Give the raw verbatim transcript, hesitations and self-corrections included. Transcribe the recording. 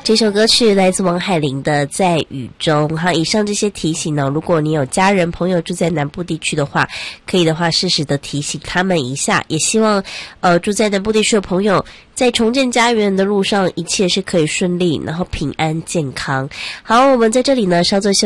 这首歌曲来自王海玲的《在雨中》哈。以上这些提醒呢，如果你有家人朋友住在南部地区的话，可以的话适时的提醒他们一下。也希望呃住在南部地区的朋友，在重建家园的路上，一切是可以顺利，然后平安健康。好，我们在这里呢稍作休